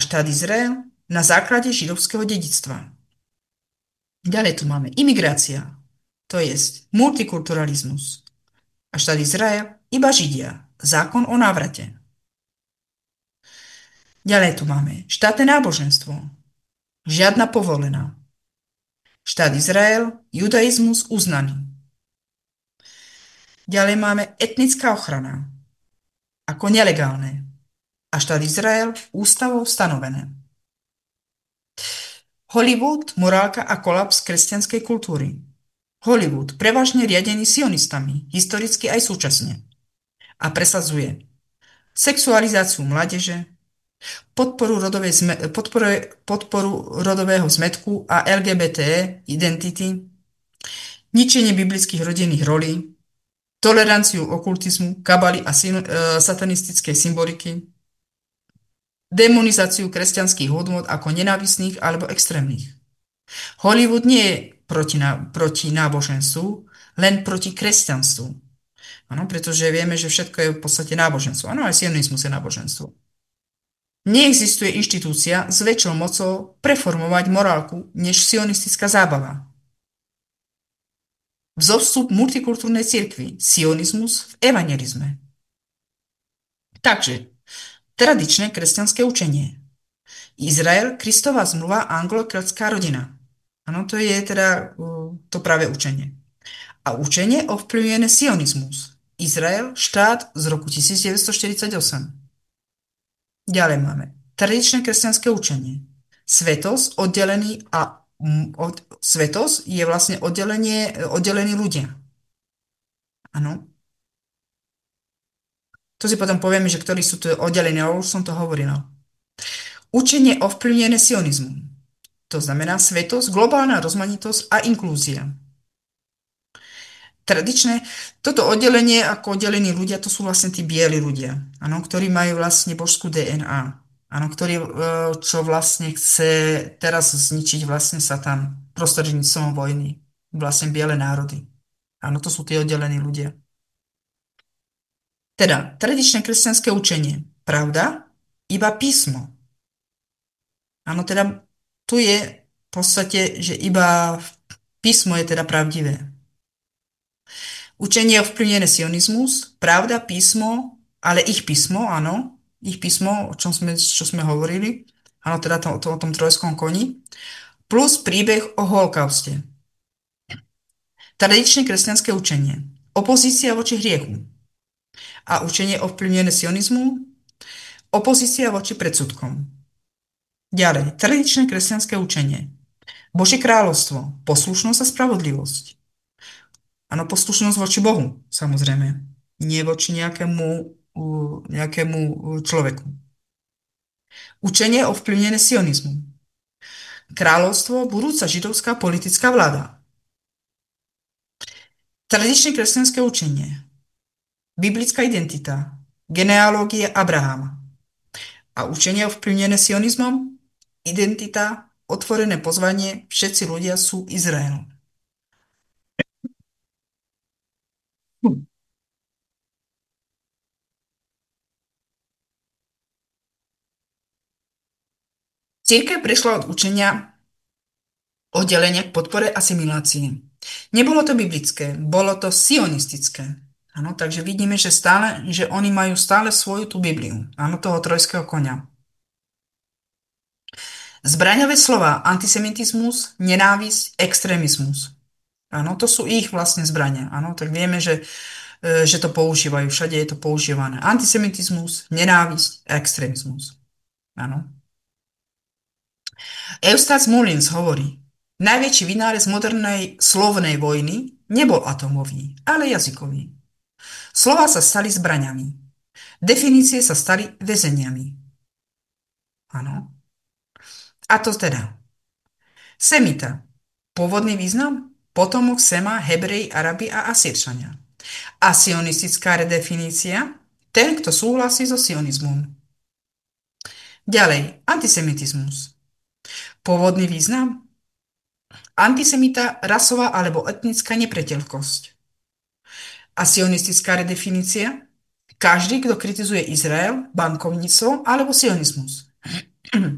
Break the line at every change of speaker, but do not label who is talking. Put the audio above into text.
štát Izrael na základe židovského dedičstva. Ďalej tu máme imigrácia, to je multikulturalizmus. A štát Izrael iba Židia, zákon o návrate. Ďalej tu máme štátne náboženstvo, žiadna povolená. Štát Izrael, judaizmus uznaný. Ďalej máme etnická ochrana, ako nelegálne. A štát Izrael ústavou stanovené. Hollywood, morálka a kolaps kresťanskej kultúry. Hollywood, prevažne riadený sionistami, historicky aj súčasne. A presadzuje sexualizáciu mládeže, podporu rodového zmätku a LGBT identity, ničenie biblických rodinných rolí, toleranciu okultizmu, kabaly a satanistickej symboliky, demonizáciu kresťanských hodnôt ako nenávistných alebo extrémnych. Hollywood nie je proti náboženstvu, len proti kresťanstvu. Áno, pretože vieme, že všetko je v podstate náboženstvo. Áno, aj sionizmus je náboženstvo. Neexistuje inštitúcia s väčšou mocou preformovať morálku než sionistická zábava. Vzostup multikultúrnej cirkvi, sionizmus v evangelizme. Takže, tradičné kresťanské učenie. Izrael, Kristova zmluva, anglo-keltská rodina. Áno, to je teda to práve učenie. A učenie ovplyvňuje sionizmus. Izrael, štát z roku 1948. Ďalej máme tradičné kresťanské učenie. Svetosť oddelený a svetosť je vlastne oddelení ľudia. Áno. To si potom povieme, že ktorí sú tu oddelení, ale už som to hovorila. Učenie ovplyvnené sionizmom. To znamená svetosť, globálna rozmanitosť a inklúzia. Tradičné, toto oddelenie ako oddelení ľudia, to sú vlastne tí bieli ľudia, áno, ktorí majú vlastne božskú DNA, áno, ktorí, čo vlastne chce teraz zničiť vlastne Satan prostredníctvom vojny, vlastne biele národy. Áno, to sú tí oddelení ľudia. Teda, tradičné kresťanské učenie, pravda, iba písmo. Áno, teda, tu je v podstate, že iba písmo je teda pravdivé. Učenie ovplyvnené sionizmus, pravda, písmo, ale ich písmo, áno, ich písmo, čo sme hovorili, áno, teda o tom trojskom koni, plus príbeh o holokauste. Tradičné kresťanské učenie, opozícia voči hriechu a učenie ovplyvnené sionizmu, opozícia voči predsudkom. Ďalej, tradičné kresťanské učenie, Božie kráľovstvo, poslušnosť a spravodlivosť. Áno, poslušnosť voči Bohu, samozrejme. Nie voči nejakému človeku. Učenie ovplyvnené sionizmom. Kráľovstvo, budúca židovská politická vláda. Tradičné kresťanské učenie. Biblická identita. Genealógia Abrahama. A učenie ovplyvnené sionizmom. Identita, otvorené pozvanie, všetci ľudia sú Izrael. Cirkev prešla od učenia oddelenia k podpore asimilácie. Nebolo to biblické, bolo to sionistické. Áno, takže vidíme, že oni majú stále svoju tú Bibliu, áno, toho trojského koňa. Zbraňové slova, antisemitizmus, nenávisť, extrémizmus. Áno, to sú ich vlastne zbrania. Áno, tak vieme, že to používajú, všade je to používané. Antisemitizmus, nenávisť, extrémizmus. Áno. Eustace Mullins hovorí, najväčší vynález modernej slovnej vojny nebol atomový, ale jazykový. Slova sa stali zbraňami. Definície sa stali väzeniami. Áno. A to teda. Semita. Pôvodný význam? Potomok Sema, Hebreji, Arabi a Asýrčania. A sionistická redefinícia? Ten, kto súhlasí so sionizmom. Ďalej. Antisemitizmus. Pôvodný význam? Antisemita, rasová alebo etnická nepriateľkosť. A sionistická redefinícia? Každý, kto kritizuje Izrael, bankovníctvo alebo sionizmus.